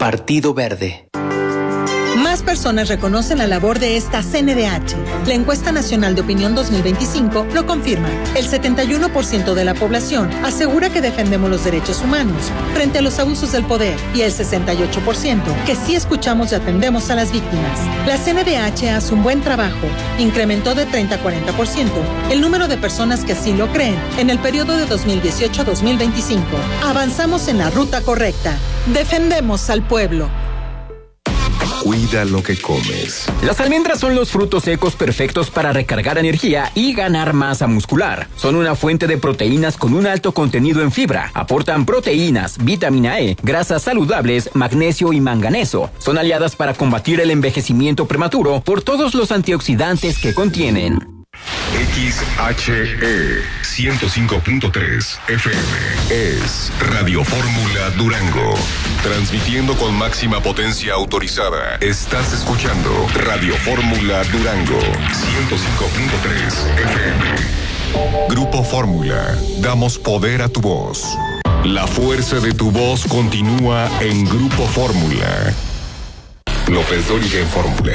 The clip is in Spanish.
Partido Verde. Más personas reconocen la labor de esta CNDH. La encuesta nacional de opinión 2025 lo confirma. El 71% de la población asegura que defendemos los derechos humanos frente a los abusos del poder y el 68% que sí escuchamos y atendemos a las víctimas. La CNDH hace un buen trabajo. Incrementó de 30 a 40% el número de personas que así lo creen en el periodo de 2018 a 2025. Avanzamos en la ruta correcta. Defendemos al pueblo. Cuida lo que comes. Las almendras son los frutos secos perfectos para recargar energía y ganar masa muscular. Son una fuente de proteínas con un alto contenido en fibra. Aportan proteínas, vitamina E, grasas saludables, magnesio y manganeso. Son aliadas para combatir el envejecimiento prematuro por todos los antioxidantes que contienen. XHE 105.3 FM es Radio Fórmula Durango. Transmitiendo con máxima potencia autorizada. Estás escuchando Radio Fórmula Durango 105.3 FM. Grupo Fórmula. Damos poder a tu voz. La fuerza de tu voz continúa en Grupo Fórmula. López Dóriga en Fórmula.